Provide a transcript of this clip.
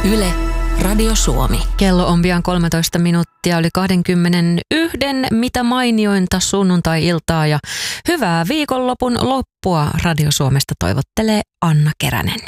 Yle, Radio Suomi. Kello on pian 13 minuuttia yli 21. Mitä mainiointa sunnuntai-iltaa ja hyvää viikonlopun loppua Radio Suomesta toivottelee Anna Keränen.